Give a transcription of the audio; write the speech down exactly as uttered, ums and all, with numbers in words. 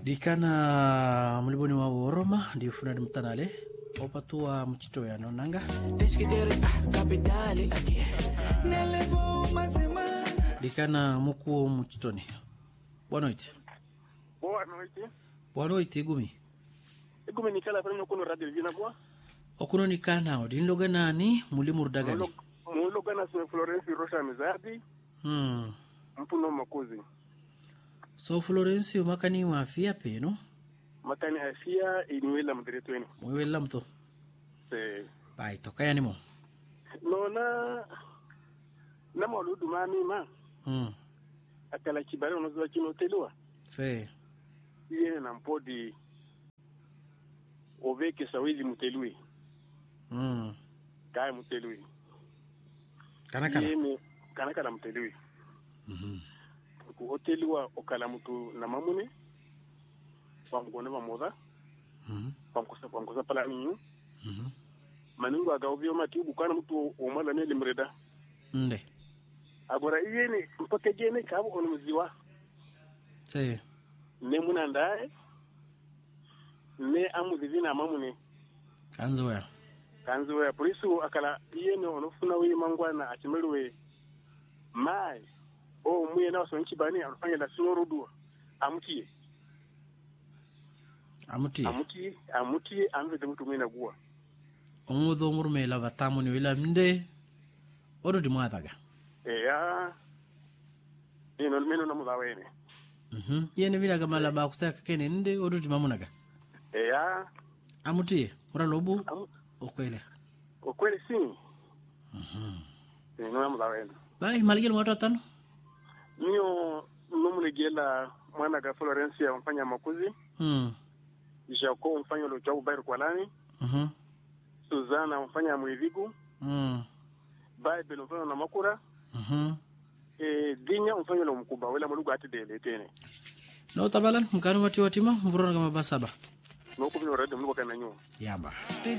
Dikana muliboni wa Roma ndi funadi mtanale opatua mchito ya nonanga dikana muku mchitoni bwanoiti bwanoiti bwanoiti gumi gumi nikala fanya kuno radio jina kwa okuno nikana odinloga nani mulimurdagani muloga na so Florence Rocha Mizadi hmm mpuno makuzi so Florence makani wafia peno makani afia iniwela mdireto wenu mwela mto se bai tokaya nimo no na na mauludu mami ma hmm akala kibare unozo kino telwa se yeye na mpodi oveke sawizi mutelui hmm kai mutelui kana kana yeye kana kana mutelui mhm ku hoteliwa okala mtu na mamune kwa mgone wa moda mhm kwa mkosa kwa mkosa pala ninyu mhm maningo agavyo matibu kana mtu omala ne limreda nde agora yene mpaka jene kabo onumziwa se ne muna ndae ne amudivina mamune kanzo ya kanzo ya polisu akala yene onofuna wi mangwana achimelwe mai o muye na so nchibani afanya la sinorudu amutie amutie amutie amutie amve de mtu mwina gua omudo murmela vatamu ni wila mnde odo di mwathaga eya ino meno na mudawene mhm yene vila gamala ba kusaka kene nde odo di mamunaga eya amutie ora lobu Am okwele okwele si mhm ino na mudawene bai maligel moto tano niyo nomulegela mwana ga Florence ya mfanya makuzi mhm Jaco mfanya lo chabu bayr kwalani mhm Suzana mfanya mwivigu mhm Bible mfanya na makura mhm eh dinya mfanya lo mkuba wala mulugu atidele tene no tabalan mkanu wati watima mvurona kama basaba no kubino radio mulugu kana nyo yaba